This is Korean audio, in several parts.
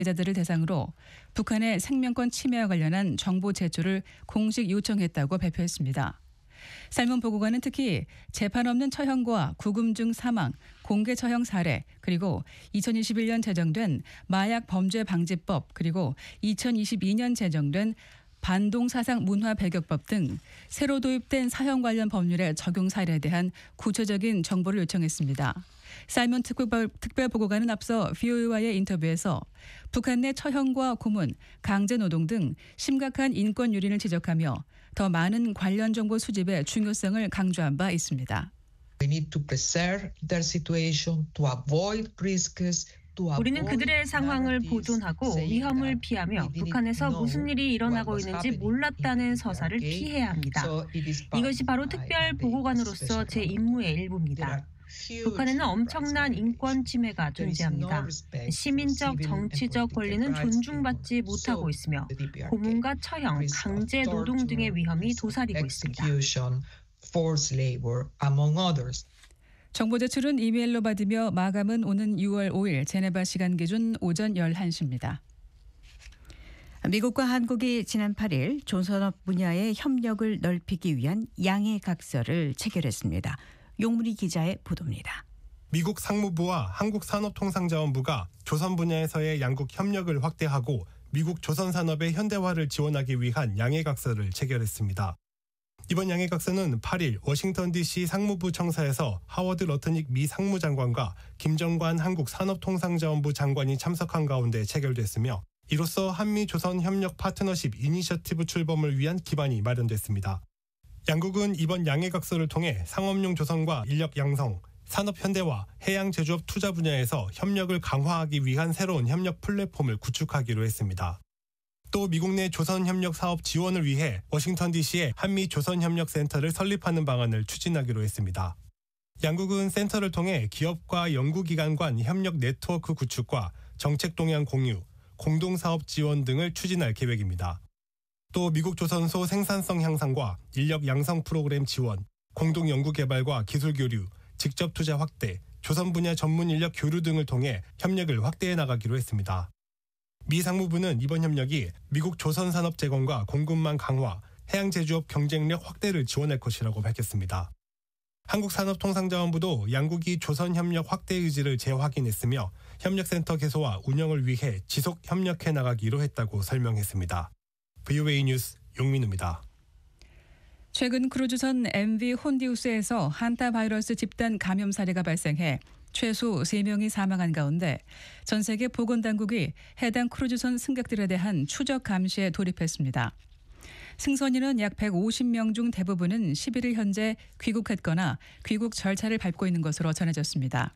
자들을 대상으로 북한의 생명권 침해와 관련한 정보 제출을 공식 요청했다고 발표했습니다. 살문 보고관은 특히 재판 없는 처형과 구금 중 사망, 공개 처형 사례, 그리고 2021년 제정된 마약 범죄 방지법, 그리고 2022년 제정된 반동사상 문화 배격법 등 새로 도입된 사형 관련 법률의 적용 사례에 대한 구체적인 정보를 요청했습니다. 사이먼 특별보고관은 앞서 VOA와의 인터뷰에서 북한 내 처형과 고문, 강제노동 등 심각한 인권 유린을 지적하며 더 많은 관련 정보 수집의 중요성을 강조한 바 있습니다. We need to preserve their situation to avoid risks. 우리는 그들의 상황을 보존하고 위험을 피하며 북한에서 무슨 일이 일어나고 있는지 몰랐다는 서사를 피해야 합니다. 이것이 바로 특별 보고관으로서 제 임무의 일부입니다. 북한에는 엄청난 인권 침해가 존재합니다. 시민적, 정치적 권리는 존중받지 못하고 있으며 고문과 처형, 강제 노동 등의 위험이 도사리고 있습니다. 정보 제출은 이메일로 받으며 마감은 오는 6월 5일 제네바 시간 기준 오전 11시입니다. 미국과 한국이 지난 8일 조선업 분야의 협력을 넓히기 위한 양해각서를 체결했습니다. 용무리 기자의 보도입니다. 미국 상무부와 한국산업통상자원부가 조선 분야에서의 양국 협력을 확대하고 미국 조선산업의 현대화를 지원하기 위한 양해각서를 체결했습니다. 이번 양해각서는 8일 워싱턴 DC 상무부 청사에서 하워드 러트닉 미 상무장관과 김정관 한국산업통상자원부 장관이 참석한 가운데 체결됐으며 이로써 한미조선협력 파트너십 이니셔티브 출범을 위한 기반이 마련됐습니다. 양국은 이번 양해각서를 통해 상업용 조선과 인력 양성, 산업 현대화, 해양 제조업 투자 분야에서 협력을 강화하기 위한 새로운 협력 플랫폼을 구축하기로 했습니다. 또 미국 내 조선협력 사업 지원을 위해 워싱턴 DC에 한미조선협력센터를 설립하는 방안을 추진하기로 했습니다. 양국은 센터를 통해 기업과 연구기관 간 협력 네트워크 구축과 정책 동향 공유, 공동사업 지원 등을 추진할 계획입니다. 또 미국 조선소 생산성 향상과 인력 양성 프로그램 지원, 공동 연구개발과 기술 교류, 직접 투자 확대, 조선 분야 전문 인력 교류 등을 통해 협력을 확대해 나가기로 했습니다. 미 상무부는 이번 협력이 미국 조선 산업 재건과 공급망 강화, 해양 제조업 경쟁력 확대를 지원할 것이라고 밝혔습니다. 한국산업통상자원부도 양국이 조선 협력 확대 의지를 재확인했으며 협력센터 개소와 운영을 위해 지속 협력해 나가기로 했다고 설명했습니다. VOA 뉴스 용민우입니다. 최근 크루즈선 MV 혼디우스에서 한타 바이러스 집단 감염 사례가 발생해 최소 3명이 사망한 가운데 전 세계 보건당국이 해당 크루즈선 승객들에 대한 추적 감시에 돌입했습니다. 승선인은 약 150명 중 대부분은 11일 현재 귀국했거나 귀국 절차를 밟고 있는 것으로 전해졌습니다.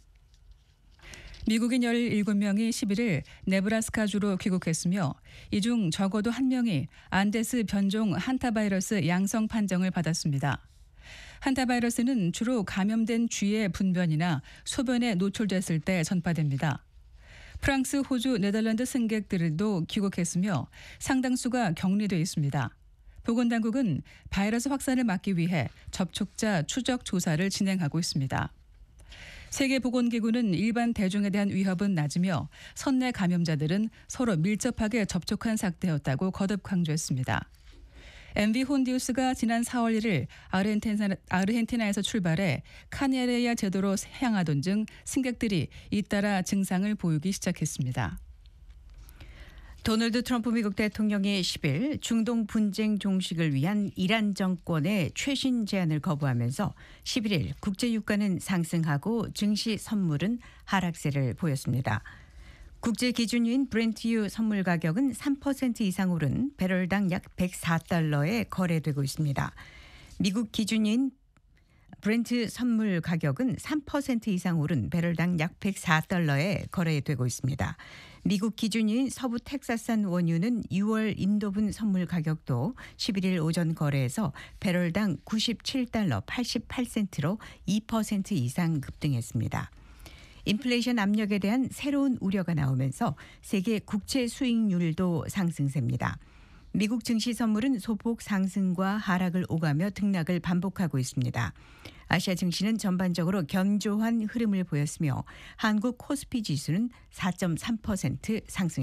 미국인 17명이 11일 네브라스카주로 귀국했으며 이 중 적어도 1명이 안데스 변종 한타바이러스 양성 판정을 받았습니다. 한타바이러스는 주로 감염된 쥐의 분변이나 소변에 노출됐을 때 전파됩니다. 프랑스, 호주, 네덜란드 승객들도 귀국했으며 상당수가 격리돼 있습니다. 보건당국은 바이러스 확산을 막기 위해 접촉자 추적 조사를 진행하고 있습니다. 세계보건기구는 일반 대중에 대한 위협은 낮으며 선내 감염자들은 서로 밀접하게 접촉한 상태였다고 거듭 강조했습니다. MV 혼디우스가 지난 4월 1일 아르헨티나에서 출발해 카네리아 제도로 향하던 중 승객들이 잇따라 증상을 보이기 시작했습니다. 도널드 트럼프 미국 대통령이 10일 중동 분쟁 종식을 위한 이란 정권의 최신 제안을 거부하면서 11일 국제유가는 상승하고 증시 선물은 하락세를 보였습니다. 국제 기준유인 브렌트유 선물 가격은 3% 이상 오른 배럴당 약 104달러에 거래되고 있습니다. 미국 기준유인 브렌트 선물 가격은 3% 이상 오른 배럴당 약 104달러에 거래되고 있습니다. 미국 기준인 서부 텍사스산 원유는 6월 인도분 선물 가격도 11일 오전 거래에서 배럴당 97달러 88센트로 2% 이상 급등했습니다. 인플레이션 압력에 대한 새로운 우려가 나오면서 세계 국채 수익률도 상승세입니다. 미국 증시 선물은 소폭 상승과 하락을 오가며 등락을 반복하고 있습니다. 아시아 증시는 전반적으로 견조한 흐름을 보였으며 한국 코스피 지수는 4.3% 상승.